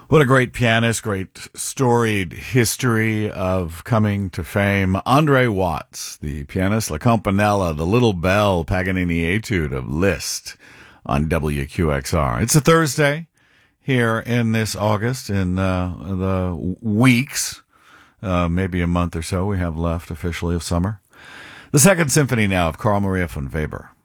What a great pianist, great storied history of coming to fame. Andre Watts, the pianist, La Campanella, the Little Bell, Paganini Etude of Liszt on WQXR. It's a Thursday here in this August, in the weeks, maybe a month or so we have left officially of summer. The Second Symphony now of Carl Maria von Weber.